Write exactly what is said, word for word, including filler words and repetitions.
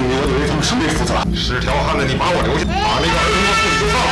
因为我对他们生意负责。 是条汉子，你把我留下，把那个儿童妇女就放了。